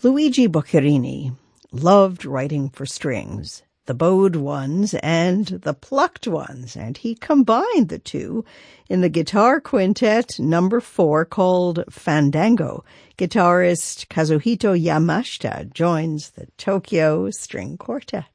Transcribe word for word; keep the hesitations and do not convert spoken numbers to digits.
Luigi Boccherini loved writing for strings, the bowed ones and the plucked ones, and he combined the two in the guitar quintet number four called Fandango. Guitarist Kazuhito Yamashita joins the Tokyo String Quartet.